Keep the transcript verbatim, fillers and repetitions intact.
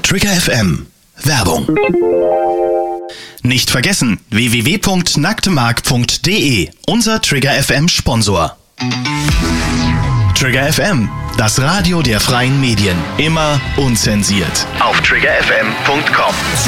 Trigger F M. Werbung. Nicht vergessen, w w w punkt nacktemark punkt d e, unser Trigger F M Sponsor. Trigger F M, das Radio der freien Medien. Immer unzensiert. Auf trigger f m punkt com.